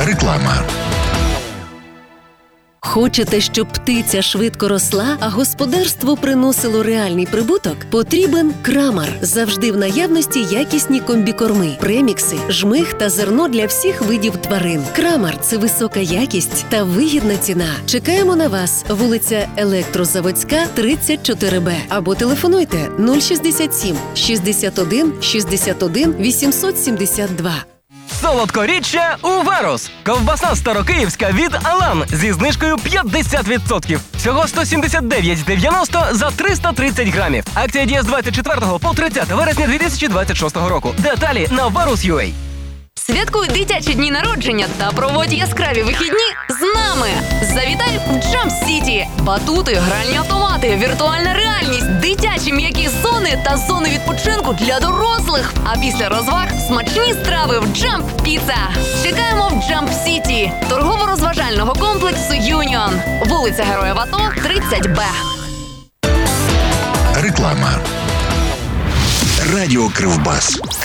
Реклама. Хочете, щоб птиця швидко росла, а господарство приносило реальний прибуток? Потрібен Крамар. Завжди в наявності якісні комбікорми, премікси, жмих та зерно для всіх видів тварин. Крамар – це висока якість та вигідна ціна. Чекаємо на вас. Вулиця Електрозаводська, 34Б. Або телефонуйте 067 61 61 872. Солодкоріччя у Варус. Ковбаса старокиївська від Алан зі знижкою 50%. Всього 179,90 за 330 грамів. Акція діє з 24 по 30 вересня 2026 року. Деталі на varus.ua. Святкуй дитячі дні народження та проводь яскраві вихідні з нами. Завітай в Jump City. Батути, гральні автомати, віртуальна реальність, дитячі м'які зони та зони відпочинку для дорослих. А після розваг смачні страви в Jump Pizza. Чекаємо в Jump City. Торгово-розважального комплексу Юніон. Вулиця Героїв АТО, 30Б. Реклама. Радіо Кривбас.